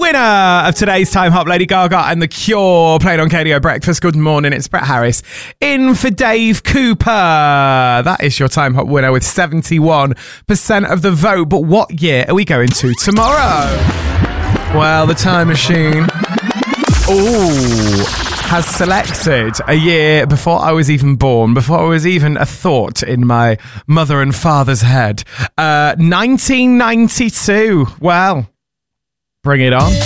winner of today's Time Hop, Lady Gaga and The Cure, played on KDO Breakfast. Good morning, it's Brett Harris in for Dave Cooper. That is your Time Hop winner with 71% of the vote. But what year are we going to tomorrow? Well, the time machine has selected a year before I was even born, before I was even a thought in my mother and father's head. 1992. Well, bring it on.